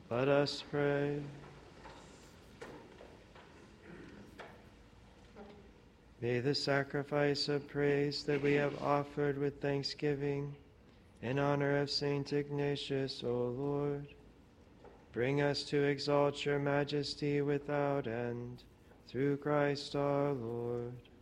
Let us pray. May the sacrifice of praise that we have offered with thanksgiving in honor of Saint Ignatius, O Lord, bring us to exalt your majesty without end, through Christ our Lord.